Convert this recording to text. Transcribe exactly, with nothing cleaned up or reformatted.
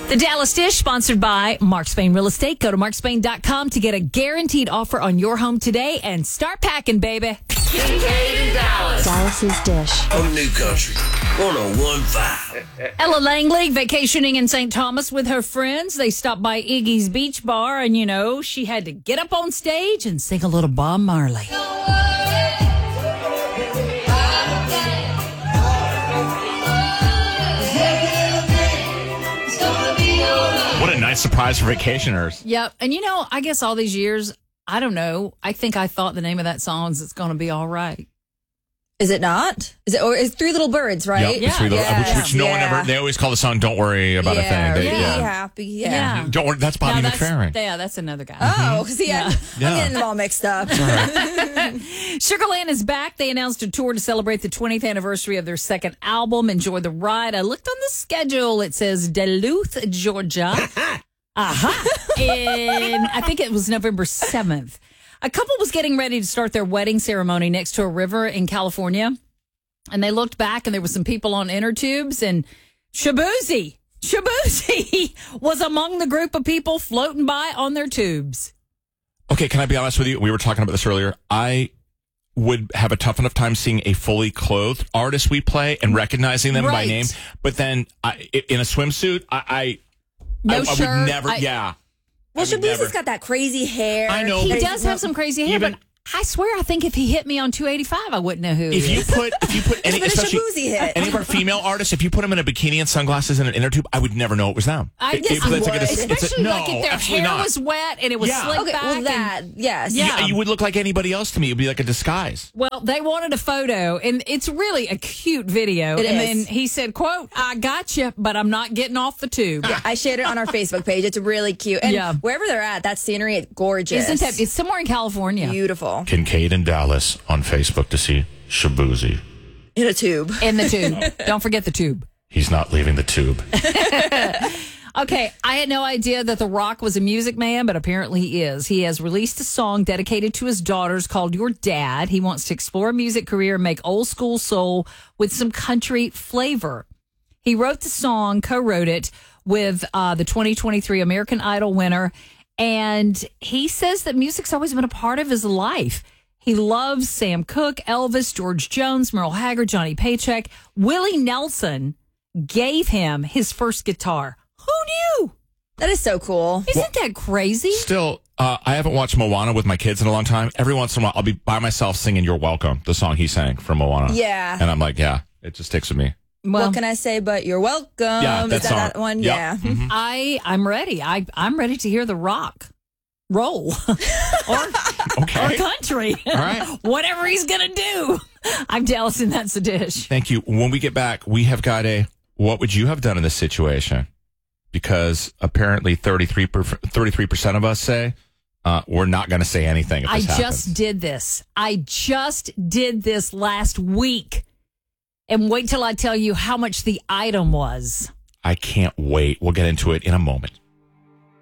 The Dallas Dish, sponsored by Mark Spain Real Estate. Go to mark spain dot com to get a guaranteed offer on your home today and start packing, baby. Kincaid and Dallas. Dallas's Dish. On New Country one oh one point five. Ella Langley vacationing in Saint Thomas with her friends. They stopped by Iggy's Beach Bar, and, you know, she had to get up on stage and sing a little Bob Marley. What a nice surprise for vacationers. Yep. And, you know, I guess all these years, I don't know. I think I thought the name of that song is It's Gonna Be All Right. Is it not? Is it? Or is Three Little Birds, right? Yep, yeah. Three little, yes. which, which no yeah. one ever, they always call the song Don't Worry About yeah, a Thing. They, be yeah. happy. Yeah. Yeah. Don't worry, that's Bobby No, that's, McFerrin. Yeah, that's another guy. Oh, see, Yeah. I'm, Yeah. I'm getting them all mixed up. Sugarland is back. They announced a tour to celebrate the twentieth anniversary of their second album, Enjoy the Ride. I looked on the schedule. It says Duluth, Georgia. Aha. And I think it was November seventh. A couple was getting ready to start their wedding ceremony next to a river in California. And they looked back and there were some people on inner tubes, and Shaboozey, Shaboozey was among the group of people floating by on their tubes. Okay, can I be honest with you? We were talking about this earlier. I would have a tough enough time seeing a fully clothed artist we play and recognizing them by Right. name. But then I, in a swimsuit, I, I, No I, I shirt. would never, I- yeah. Well, I would Shaboozey's never- got that crazy hair. I know. He but- does have some crazy hair, Even- but I swear I think if he hit me on two eighty-five, I wouldn't know who he If you is. put, if you put any, been a especially Shaboozey hit. any of our female artists, if you put them in a bikini and sunglasses and an inner tube, I would never know it was them. I It- guess it- you it's like a would. dis- it's a- Especially no, like if their absolutely hair not. was wet and it was Yeah. slicked Okay, back. well, and- that, yes. Yeah. Yeah, you would look like anybody else to me. It would be like a disguise. Well, they wanted a photo, and it's really a cute video. It and is. then he said, quote, I got you, but I'm not getting off the tube. Yeah, I shared it on our Facebook page. It's really cute. And Yeah. wherever they're at, that scenery is gorgeous. Isn't that? It's somewhere in California. beautiful? Kincaid and Dallas on Facebook to see Shaboozey. In a tube. In the tube. Don't forget the tube. He's not leaving the tube. Okay, I had no idea that The Rock was a music man, but apparently he is. He has released a song dedicated to his daughters called Your Dad. He wants to explore a music career and make old school soul with some country flavor. He wrote the song, co-wrote it with uh, the twenty twenty-three American Idol winner, and he says that music's always been a part of his life. He loves Sam Cooke, Elvis, George Jones, Merle Haggard, Johnny Paycheck. Willie Nelson gave him his first guitar. Who knew? That is so cool. Isn't that crazy? Still, uh, I haven't watched Moana with my kids in a long time. Every once in a while, I'll be by myself singing You're Welcome, the song he sang from Moana. Yeah. And I'm like, yeah, it just sticks with me. Well, what can I say but you're welcome? Yeah, Is that that song. that one? Yep. Yeah. Mhm. I I'm ready. I I'm ready to hear The Rock roll or Okay. or country. All right. Whatever he's gonna do. I'm Dallas, and that's the dish. Thank you. When we get back, we have got a what would you have done in this situation? Because apparently thirty-three percent of us say uh, we're not going to say anything if I this just happens. did this. I just did this last week. And wait till I tell you how much the item was. I can't wait. We'll get into it in a moment.